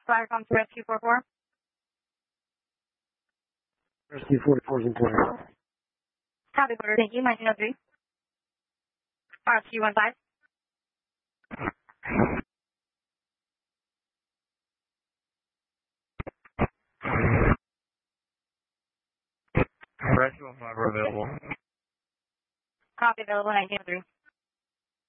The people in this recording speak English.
Fire comes to rescue 44. Rescue 44 is in place. Copy, order. Thank you. 1903. RSQ 15. Rescue 15 available. Copy, available 1903.